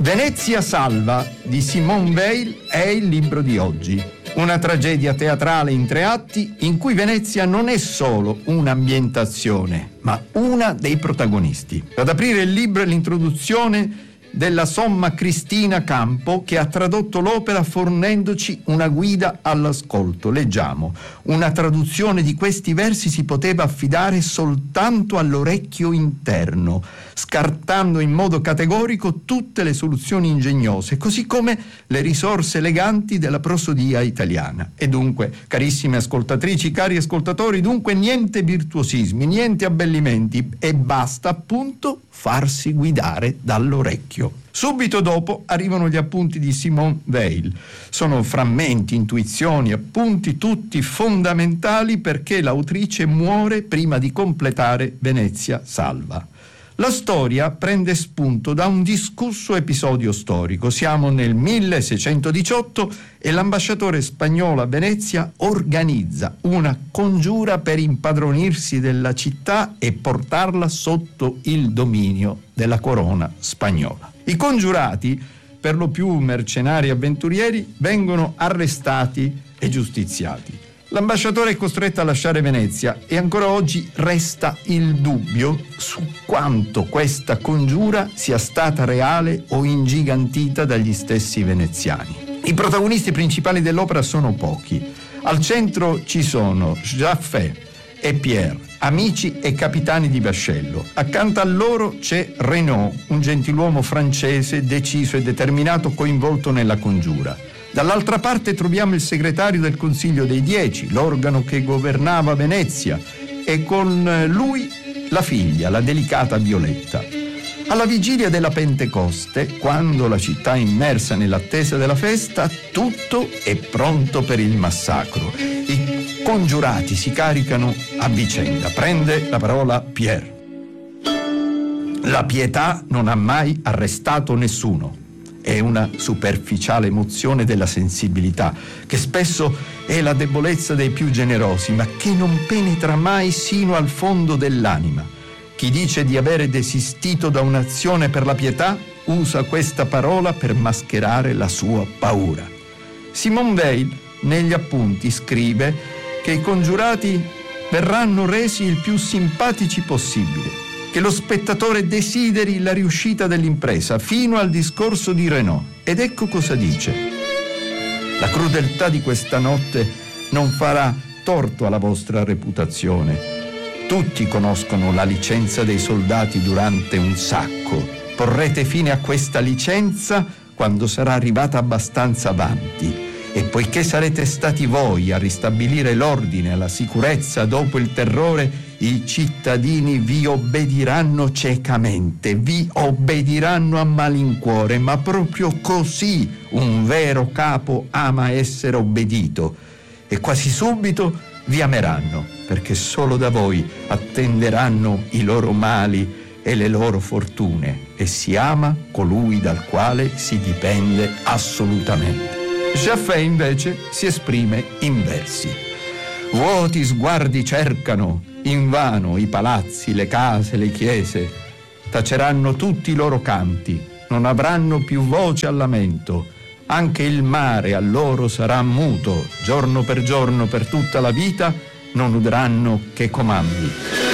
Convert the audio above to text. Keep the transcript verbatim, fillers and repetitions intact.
Venezia salva di Simone Weil è il libro di oggi. Una tragedia teatrale in tre atti in cui Venezia non è solo un'ambientazione, ma una dei protagonisti. Ad aprire il libro è l'introduzione della somma Cristina Campo, che ha tradotto l'opera fornendoci una guida all'ascolto. Leggiamo: una traduzione di questi versi si poteva affidare soltanto all'orecchio interno, scartando in modo categorico tutte le soluzioni ingegnose, così come le risorse eleganti della prosodia italiana. E dunque, carissime ascoltatrici, cari ascoltatori, dunque niente virtuosismi, niente abbellimenti, e basta appunto farsi guidare dall'orecchio. Subito dopo arrivano gli appunti di Simone Weil. Sono frammenti, intuizioni, appunti, tutti fondamentali perché l'autrice muore prima di completare Venezia salva. La storia prende spunto da un discusso episodio storico. Siamo nel milleseicentodiciotto e l'ambasciatore spagnolo a Venezia organizza una congiura per impadronirsi della città e portarla sotto il dominio della corona spagnola. I congiurati, per lo più mercenari avventurieri, vengono arrestati e giustiziati. L'ambasciatore è costretto a lasciare Venezia e ancora oggi resta il dubbio su quanto questa congiura sia stata reale o ingigantita dagli stessi veneziani. I protagonisti principali dell'opera sono pochi. Al centro ci sono Jaffè e Pierre, amici e capitani di vascello. Accanto a loro c'è Renaud, un gentiluomo francese deciso e determinato, coinvolto nella congiura. Dall'altra parte troviamo il segretario del Consiglio dei Dieci, l'organo che governava Venezia, e con lui la figlia, la delicata Violetta. Alla vigilia della Pentecoste, quando la città è immersa nell'attesa della festa, tutto è pronto per il massacro. I congiurati si caricano a vicenda. Prende la parola Pierre. La pietà non ha mai arrestato nessuno. È una superficiale emozione della sensibilità, che spesso è la debolezza dei più generosi, ma che non penetra mai sino al fondo dell'anima. Chi dice di avere desistito da un'azione per la pietà usa questa parola per mascherare la sua paura. Simone Weil negli appunti scrive che i congiurati verranno resi il più simpatici possibile, che lo spettatore desideri la riuscita dell'impresa, fino al discorso di Renaud. Ed ecco cosa dice: la crudeltà di questa notte non farà torto alla vostra reputazione. Tutti conoscono la licenza dei soldati durante un sacco. Porrete fine a questa licenza quando sarà arrivata abbastanza avanti. E poiché sarete stati voi a ristabilire l'ordine e la sicurezza dopo il terrore, i cittadini vi obbediranno ciecamente, vi obbediranno a malincuore, ma proprio così un vero capo ama essere obbedito. E quasi subito vi ameranno, perché solo da voi attenderanno i loro mali e le loro fortune, e si ama colui dal quale si dipende assolutamente. Jaffè invece si esprime in versi. Vuoti sguardi cercano invano i palazzi, le case, le chiese. Taceranno tutti i loro canti, non avranno più voce al lamento. Anche il mare a loro sarà muto, giorno per giorno per tutta la vita non udranno che comandi.